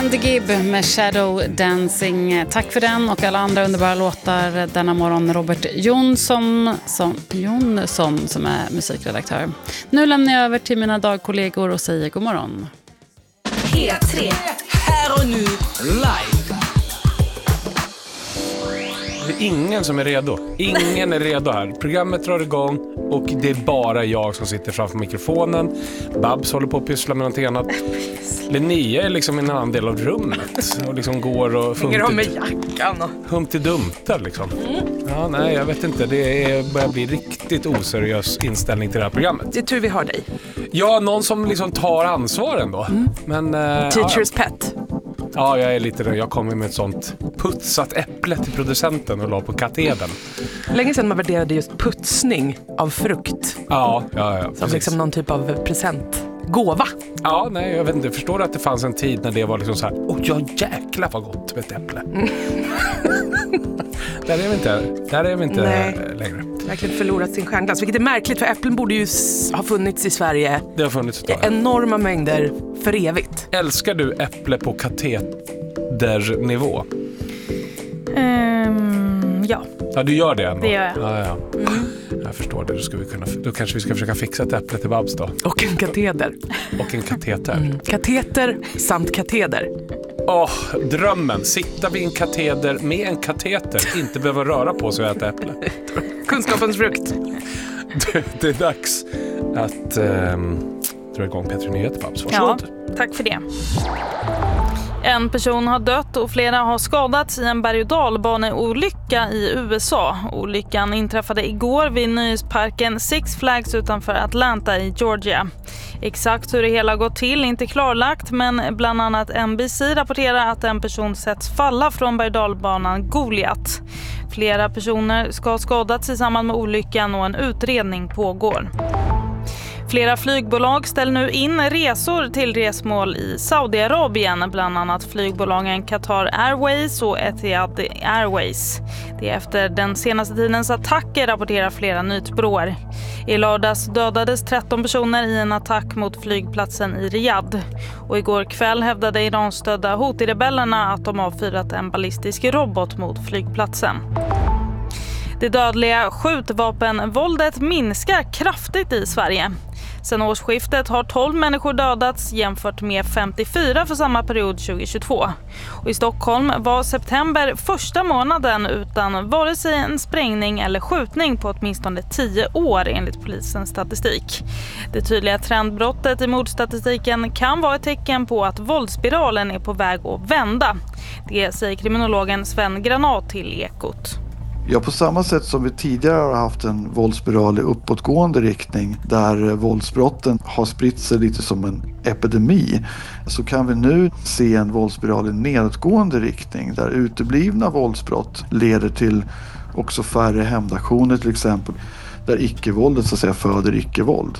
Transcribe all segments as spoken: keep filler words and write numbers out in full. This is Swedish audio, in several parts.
Andy Gibb med Shadow Dancing. Tack för den och alla andra underbara låtar denna morgon. Robert Jonsson som, Jonsson som är musikredaktör. Nu lämnar jag över till mina dagkollegor och säger god morgon. P tre. Här och nu live. Det är ingen som är redo. Ingen är redo här. Programmet drar igång och det är bara jag som sitter framför mikrofonen. Babs håller på att pyssla med någonting annat. Linnea är liksom i en annan del av rummet och liksom går och humptidumtar liksom. Mm. Ja, nej, jag vet inte. Det är, börjar bli riktigt oseriös inställning till det här programmet. Det är tur vi har dig. Ja, någon som liksom tar ansvar ändå. Mm. Men, äh, Teacher's ja, pet. Ja, jag är lite jag kommer med ett sånt putsat äpple till producenten och la på katedern. Länge sedan man värderade just putsning av frukt. Ja, ja, ja. Som precis. liksom någon typ av present. Gåva. Ja, nej, jag vet inte. Förstår du att det fanns en tid när det var liksom så här, åh, ja, jäkla vad gott med ett äpple. Mm. där är vi inte, där är vi inte nej. längre. Verkligen förlorat sin stjärnglans, vilket är märkligt för äpplen borde ju ha funnits i Sverige. Det har funnits i enorma mängder för evigt. Älskar du äpple på katedernivå? Um, ja. Ja, du gör det ändå. Det gör jag. Ja, ja. Mm. Jag förstår det. Då, ska vi kunna, då kanske vi ska försöka fixa ett äpple till Babs då. Och en kateder. Och en kateter. Mm. Kateter samt kateder. Åh, oh, drömmen. Sitta vid en kateder med en kateter. Inte behöva röra på sig och äta äpple. Kunskapens frukt. Det, det är dags att um, dra igång P tre Nyheter, Babs. Varsågod. Ja, tack för det. En person har dött och flera har skadats i en berg- och dalbaneolycka i U S A. Olyckan inträffade igår vid nöjesparken Six Flags utanför Atlanta i Georgia. Exakt hur det hela gått till är inte klarlagt, men bland annat N B C rapporterar att en person sätts falla från berg- och dalbanan Goliath. Flera personer ska ha skadats i samband med olyckan och en utredning pågår. Flera flygbolag ställer nu in resor till resmål i Saudiarabien, bland annat flygbolagen Qatar Airways och Etihad Airways. Det är efter den senaste tidens attacker, rapporterar flera nyhetsbyråer. I lördags dödades tretton personer i en attack mot flygplatsen i Riyadh. Och igår kväll hävdade Iran-stödda Houthi-rebellerna att de avfyrat en ballistisk robot mot flygplatsen. Det dödliga skjutvapenvåldet minskar kraftigt i Sverige. Sedan årsskiftet har tolv människor dödats jämfört med femtiofyra för samma period tjugohundratjugotvå. Och i Stockholm var september första månaden utan vare sig en sprängning eller skjutning på åtminstone tio år enligt polisens statistik. Det tydliga trendbrottet i mordstatistiken kan vara ett tecken på att våldsspiralen är på väg att vända. Det säger kriminologen Sven Granat till Ekot. Ja, på samma sätt som vi tidigare har haft en våldsspiral i uppåtgående riktning där våldsbrotten har spritt sig lite som en epidemi, så kan vi nu se en våldsspiral i nedåtgående riktning där uteblivna våldsbrott leder till också färre hämndaktioner till exempel, där icke-våldet så att säga föder icke-våld.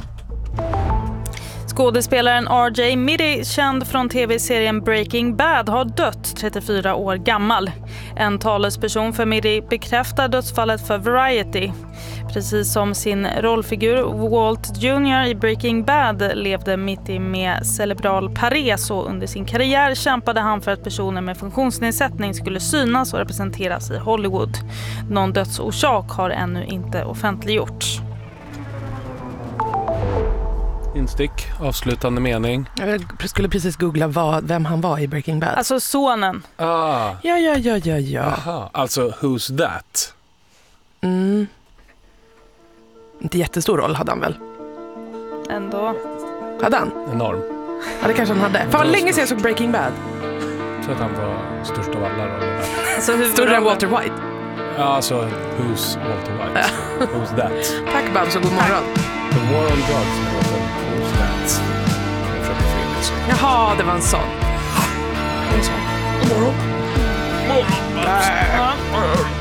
Skådespelaren R J Middy, känd från tv-serien Breaking Bad, har dött, trettiofyra år gammal. En talesperson för Middy bekräftar dödsfallet för Variety. Precis som sin rollfigur Walt junior i Breaking Bad levde Middy med cerebral pares och under sin karriär kämpade han för att personer med funktionsnedsättning skulle synas och representeras i Hollywood. Någon dödsorsak har ännu inte offentliggjorts. Instick, avslutande mening. Jag skulle precis googla vad, vem han var i Breaking Bad. Alltså sonen. Ah. Ja, ja, ja, ja, ja. Aha. Alltså, who's that? Mm. Inte jättestor roll hade han väl? Ändå. Hade han? Enorm. Ja, det kanske han hade. Fan, vad länge sedan jag såg Breaking Bad. Jag tror att han var störst av alla roller. Alltså, större än Walter White? Ja, alltså, who's Walter White? Who's that? Tack Babs och god morgon. The War on Drugs med låten Who's That? Jaha, det var en sån. En sån. God morgon. God morgon.